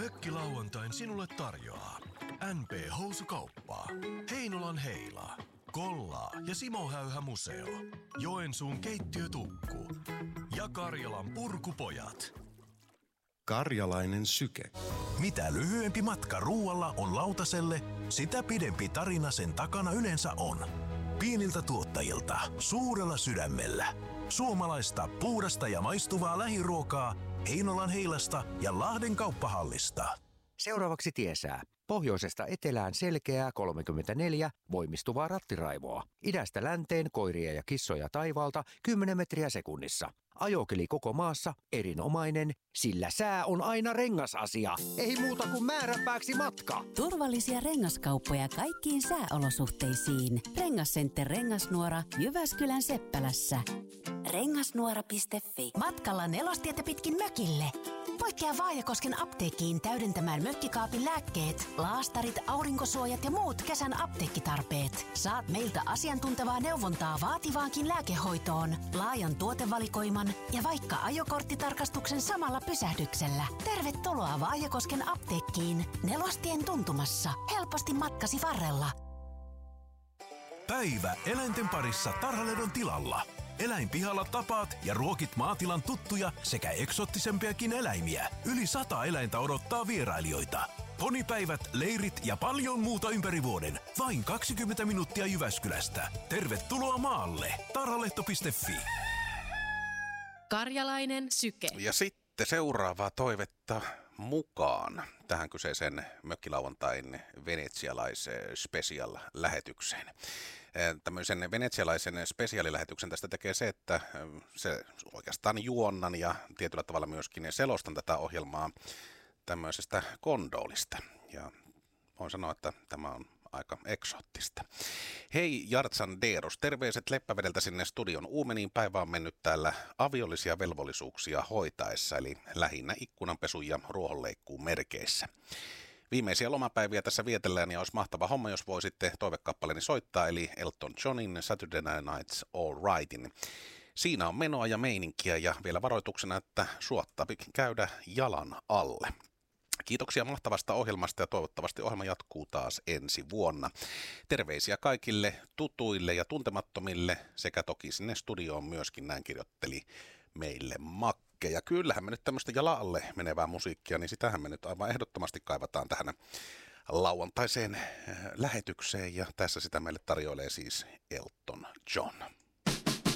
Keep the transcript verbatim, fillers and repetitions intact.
Mökkilauantain sinulle tarjoaa N P-housukauppa, Heinolan Heila, Kollaa ja Simo Häyhä Museo, Joensuun keittiötukku ja Karjalan Purkupojat. Karjalainen syke. Mitä lyhyempi matka ruualla on lautaselle, sitä pidempi tarina sen takana yleensä on. Pieniltä tuottajilta, suurella sydämellä. Suomalaista, puhdasta ja maistuvaa lähiruokaa Heinolan Heilasta ja Lahden kauppahallista. Seuraavaksi tiesää. Pohjoisesta etelään selkeää kolmekymmentäneljä, voimistuvaa rattiraivoa. Idästä länteen koiria ja kissoja taivaalta kymmenen metriä sekunnissa. Ajokeli koko maassa erinomainen, sillä sää on aina rengasasia. Ei muuta kuin määränpääksi matka. Turvallisia rengaskauppoja kaikkiin sääolosuhteisiin. Rengascenter Rengasnuora Jyväskylän Seppälässä. rengasnuora piste fi. Matkalla nelostietä pitkin mökille. Poikkea Vaajakosken apteekkiin täydentämään mökkikaapin lääkkeet, laastarit, aurinkosuojat ja muut kesän apteekkitarpeet. Saat meiltä asiantuntevaa neuvontaa vaativaankin lääkehoitoon, laajan tuotevalikoiman ja vaikka ajokorttitarkastuksen samalla pysähdyksellä. Tervetuloa Vaajakosken apteekkiin nelostien tuntumassa. Helposti matkasi varrella. Päivä eläinten parissa Tarhalehdon tilalla. Eläinpihalla tapaat ja ruokit maatilan tuttuja sekä eksoottisempiakin eläimiä. Yli sata eläintä odottaa vierailijoita. Ponipäivät, leirit ja paljon muuta ympäri vuoden. Vain kaksikymmentä minuuttia Jyväskylästä. Tervetuloa maalle. tarhalehto piste fi. Karjalainen syke. Ja sitten seuraavaa toivetta mukaan tähän kyseisen mökkilauantain venetsialaisen special-lähetykseen. Tämmöisen venetsialaisen spesiaalilähetyksen tästä tekee se, että se oikeastaan juonnan ja tietyllä tavalla myöskin selostan tätä ohjelmaa tämmöisestä kondoolista. Ja voin sanoa, että tämä on aika eksoottista. Hei Jartsan Deeros, terveiset Leppävedeltä sinne studion uumeniin. Päivä on mennyt täällä aviollisia velvollisuuksia hoitaessa, eli lähinnä ikkunanpesun ja ruohonleikkuun merkeissä. Viimeisiä lomapäiviä tässä vietellään ja olisi mahtava homma, jos voisitte toivekappaleeni soittaa, eli Elton Johnin Saturday Night's All Rightin. Siinä on menoa ja meininkiä ja vielä varoituksena, että suottaa käydä jalan alle. Kiitoksia mahtavasta ohjelmasta ja toivottavasti ohjelma jatkuu taas ensi vuonna. Terveisiä kaikille tutuille ja tuntemattomille sekä toki sinne studioon myöskin, näin kirjoitteli meille Makke. Ja kyllähän me nyt tämmöistä jalalle menevää musiikkia, niin sitähän me nyt aivan ehdottomasti kaivataan tähän lauantaiseen lähetykseen ja tässä sitä meille tarjoilee siis Elton John.